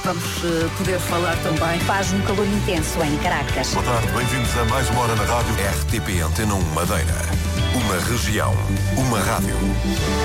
vamos poder falar também. Faz um calor intenso em Caracas. Boa tarde, bem-vindos a mais uma hora na rádio. RTP Antena 1 Madeira. Uma região, uma rádio.